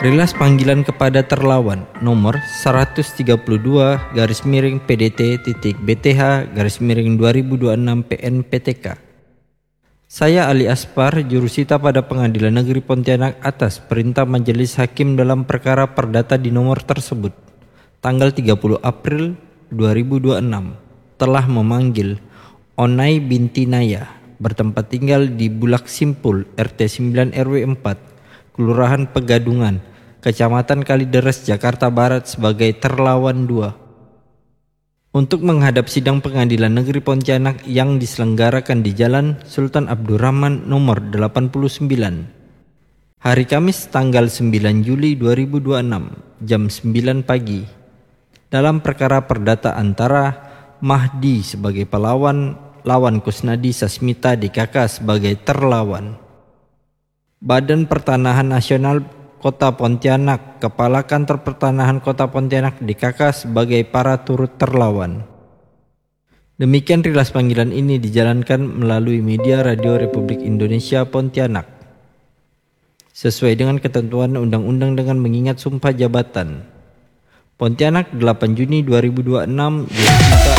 Rilas panggilan kepada terlawan nomor 132-PDT.BTH-2026 PNPTK. Saya Ali Aspar, jurusita pada Pengadilan Negeri Pontianak atas perintah Majelis Hakim dalam perkara perdata di nomor tersebut, tanggal 30 April 2026, telah memanggil Onai binti Naya, bertempat tinggal di Bulak Simpul, RT 9 RW 4, Kelurahan Pegadungan, Kecamatan Kalideres, Jakarta Barat sebagai terlawan 2. Untuk menghadap sidang Pengadilan Negeri Pontianak yang diselenggarakan di Jalan Sultan Abdurrahman nomor 89. Hari Kamis tanggal 9 Juli 2026 jam 9 pagi. Dalam perkara perdata antara Mahdi sebagai pelawan lawan Kusnadi Sasmita DKK sebagai terlawan. Badan Pertanahan Nasional Kota Pontianak, Kepala Kantor Pertanahan Kota Pontianak DKK sebagai para turut terlawan. Demikian rilas panggilan ini dijalankan melalui media Radio Republik Indonesia Pontianak, sesuai dengan ketentuan undang-undang dengan mengingat sumpah jabatan. Pontianak 8 Juni 2026.